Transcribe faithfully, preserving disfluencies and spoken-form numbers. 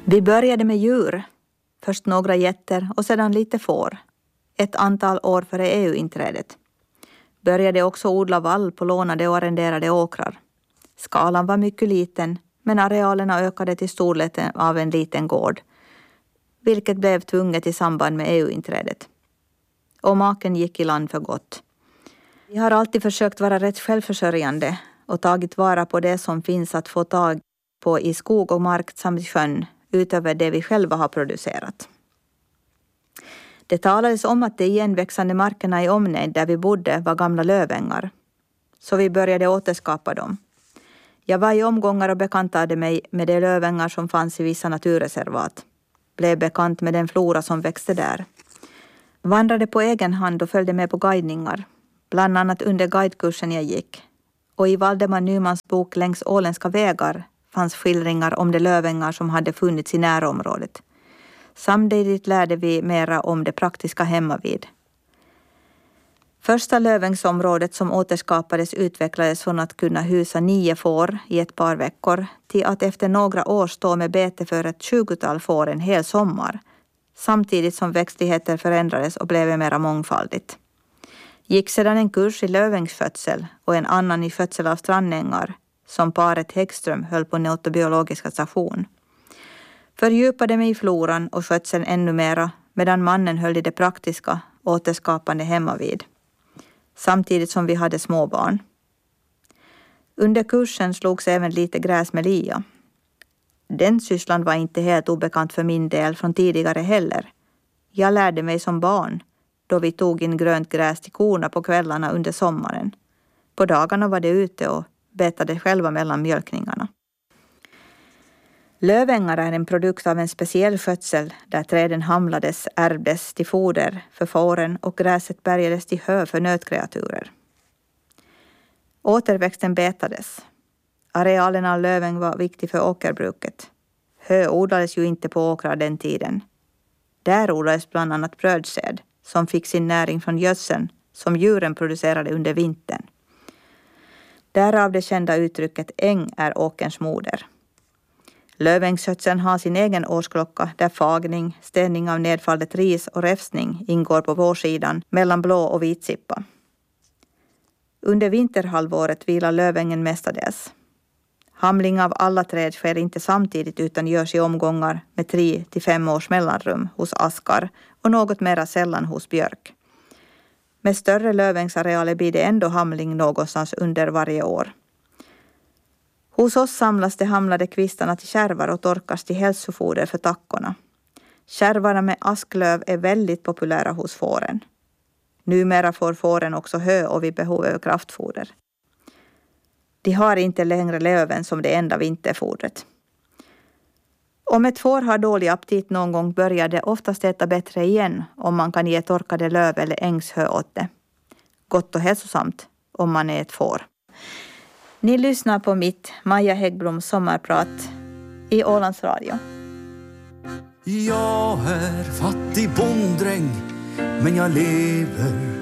Vi började med djur. Först några getter och sedan lite får. Ett antal år före E U-inträdet. Började också odla vall på lånade och arrenderade åkrar. Skalan var mycket liten, men arealerna ökade till storleken av en liten gård, vilket blev tvunget i samband med E U-inträdet. Och maken gick i land för gott. Vi har alltid försökt vara rätt självförsörjande och tagit vara på det som finns att få tag på i skog och mark samt i sjön, utöver det vi själva har producerat. Det talades om att de igenväxande markerna i omnejd där vi bodde var gamla lövängar, så vi började återskapa dem. Jag var i omgångar och bekantade mig med de lövängar som fanns i vissa naturreservat. Blev bekant med den flora som växte där. Vandrade på egen hand och följde med på guidningar, bland annat under guidekursen jag gick. Och i Valdemar Nymans bok Längs åländska vägar fanns skildringar om de lövängar som hade funnits i närområdet. Samtidigt lärde vi mera om det praktiska hemmavid. Första lövängsområdet som återskapades utvecklades från att kunna husa nio får i ett par veckor till att efter några år stå med bete för ett tjugotal får en hel sommar, samtidigt som växtligheter förändrades och blev mera mångfaldigt. Gick sedan en kurs i lövängsskötsel och en annan i skötsel av strandängar som paret Häggström höll på Neurobiologiska station. Fördjupade mig i floran och skötseln ännu mera medan mannen höll i det praktiska återskapande hemmavid, samtidigt som vi hade små barn. Under kursen slogs även lite gräs med lia. Den sysslan var inte helt obekant för min del från tidigare heller. Jag lärde mig som barn då vi tog in grönt gräs till korna på kvällarna under sommaren. På dagarna var det ute och betade själva mellan mjölkningarna. Lövängar är en produkt av en speciell skötsel där träden hamlades, ärvdes till foder för fåren och gräset bärgades till hö för nötkreaturer. Återväxten betades. Arealerna av löväng var viktig för åkerbruket. Hö odlades ju inte på åkrar den tiden. Där odlades bland annat brödsäd som fick sin näring från gödseln som djuren producerade under vintern. Därav det kända uttrycket äng är åkerns moder. Lövängsskötseln har sin egen årsklocka där fagning, städning av nedfallet ris och räfsning ingår på vårsidan mellan blå och vitsippa. Under vinterhalvåret vilar lövängen mestadels. Hamling av alla träd sker inte samtidigt utan görs i omgångar med tre till fem års mellanrum hos askar och något mera sällan hos björk. Med större lövängsarealer blir det ändå hamling någonstans under varje år. Hos oss samlas de hamlade kvistarna till kärvar och torkas till hälsofoder för tackorna. Kärvarna med asklöv är väldigt populära hos fåren. Numera får fåren också hö och vid behov av kraftfoder. De har inte längre löven som det enda vinterfodret. Om ett får har dålig aptit någon gång börjar det oftast äta bättre igen om man kan ge torkade löv eller ängshö åt det. Gott och hälsosamt om man är ett får. Ni lyssnar på mitt Maja Häggbloms sommarprat i Ålands Radio. Jag är fattig bonddräng, men jag lever